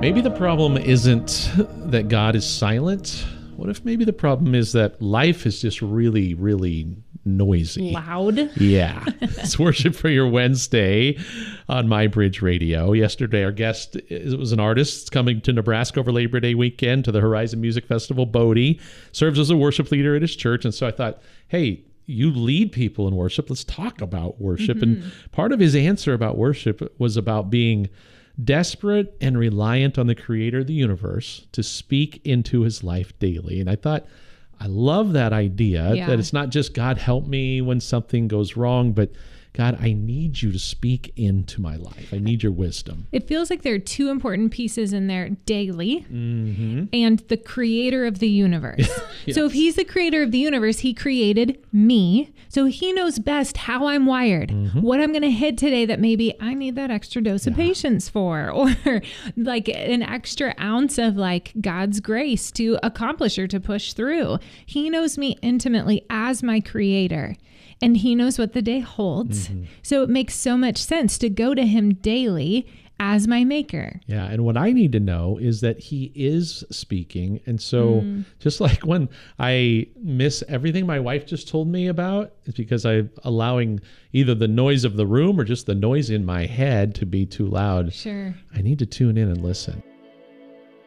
Maybe the problem isn't that God is silent. What if maybe the problem is that life is just really, really noisy? Loud? Yeah. It's Worship for Your Wednesday on My Bridge Radio. Yesterday, our guest was an artist coming to Nebraska over Labor Day weekend to the Horizon Music Festival. Bodie serves as a worship leader at his church. And so I thought, hey, you lead people in worship. Let's talk about worship. And part of his answer about worship was about being desperate and reliant on the creator of the universe to speak into his life daily. And I thought, I love that idea that it's not just God help me when something goes wrong, but God, I need you to speak into my life. I need your wisdom. It feels like there are two important pieces in there, daily and the creator of the universe. Yes. So if he's the creator of the universe, he created me. So he knows best how I'm wired, what I'm going to hit today that maybe I need that extra dose of patience for, or like an extra ounce of like God's grace to accomplish or to push through. He knows me intimately as my creator. And he knows what the day holds. So it makes so much sense to go to him daily as my maker. Yeah. And what I need to know is that he is speaking. And so just like when I miss everything my wife just told me about, it's because I'm allowing either the noise of the room or just the noise in my head to be too loud. Sure. I need to tune in and listen.